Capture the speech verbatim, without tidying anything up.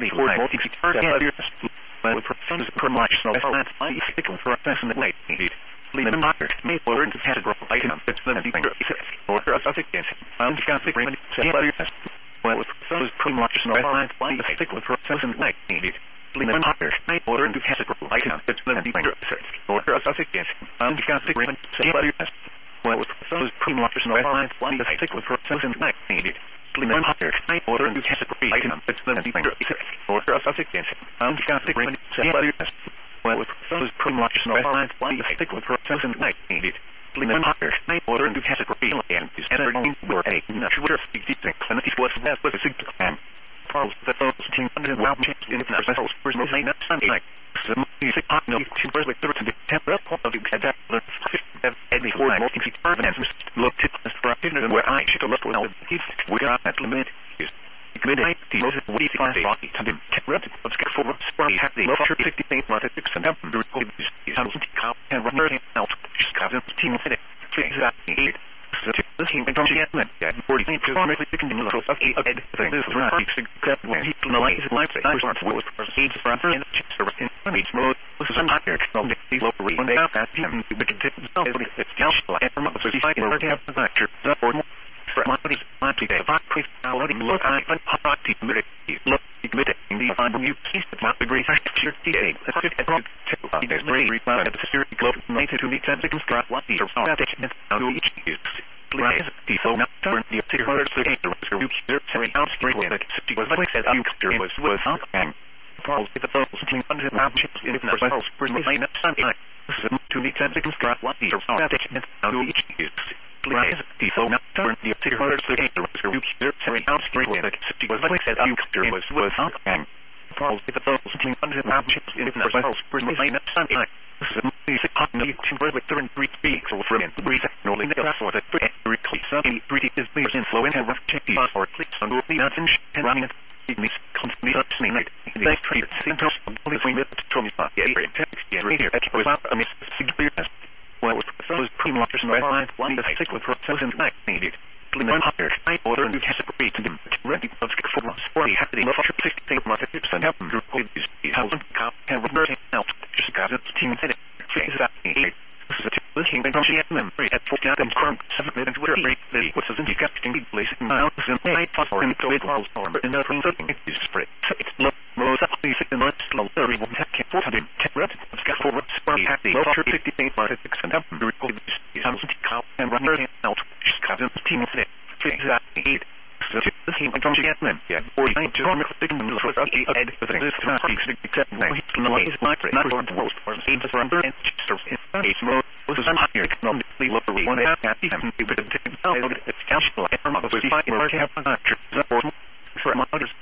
the word multi-target well, persons per much so that's I stick for a person that late need. Lean them higher, may learn to categorize item, it's the anything or a subject is. I'm just going to remedy say about your test. Well, with persons per much so that's I stick with a person that late need. Lean them higher, may learn to categorize item, it's the anything or a subject is. I'm just going to remedy say about your test. Well, with persons per much so that's I stick with a person that late need. Lean them higher, may learn to categorize item, it's the anything or a subject is. I'm just going to remedy say about your test. Well, with persons per much so that's I stick with a person that late need. Lean them higher, may learn to categorize and is entering or a natural existing clinic was less with a significant. Charles, that those team under wow changed in the vessels for no say not Sunday. Some music no to birth with the temper of the cadaver and the four multi feet and looked at the structure where I should look well we got that limit is committed the most we find rocky to them temperate of scaffold spray have the lower fifty eight market six and up the record is how to count and run out just got the team fit exactly this team and gentlemen yeah forty eight to almost sixteen in the close of eight ahead thing this is right except when he in the light is life I was will proceed to front and service in each mode this is not here from the local when they have that him to begin to sell it it's just like from the society or have the lecture the or more for money money they have quick now letting look I can party committed look committed in the on you piece of not the great your T A the fifth at two there's very required the security globe ninety two meet ten seconds drop one the that is now to each use Please, the phone turn the figure orders the game was you here three out straight with it was like said you could was was out and falls with the phone team under the chips in the first for the line Sunday to the ten seconds drop one the that is now to each use Please, the phone turn the figure orders the game was you here three out straight with it was like said you could was was out and falls with the phone team under the chips in the first for the line Sunday Music no you can work with turn three weeks or from brief no link that's what it every click some pretty is there's influence and rough check the or clicks on the nothing and running it it needs constantly up to me like they treat symptoms only when it to me but yeah text yeah right here without a miss significant well with those pretty much no line one the stick with process and like needed Lean them higher, I order and you category to them ready of for us for the happy love sixty market percent happen to hold this thousand cop and rubber out just got it team headed face that eight this is from G M memory at four and current seven minutes where the what's the indicating the place in out and I thought for the COVID walls or in the thing is spread it's low most of the six and let's slow thirty one second four hundred ten red got for spray happy love sixty market percent happen to hold this thousand cop and rubber out just got it team headed exactly eight this team from G M yeah forty-nine to run with the first of eight ahead with this to not except no he's no is like not for the world for eight to run and serves in eight mode was some higher economically lower one half happy and with the technology it's council and from the five or have for